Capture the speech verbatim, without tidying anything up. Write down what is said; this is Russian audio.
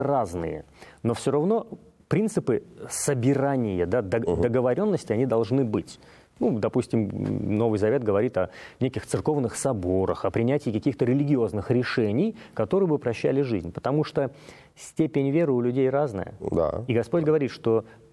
разные, но все равно принципы собирания, да, договоренности, они должны быть. Ну, допустим, Новый Завет говорит о неких церковных соборах, о принятии каких-то религиозных решений, которые бы упрощали жизнь. Потому что степень веры у людей разная. Да. И Господь говорит, что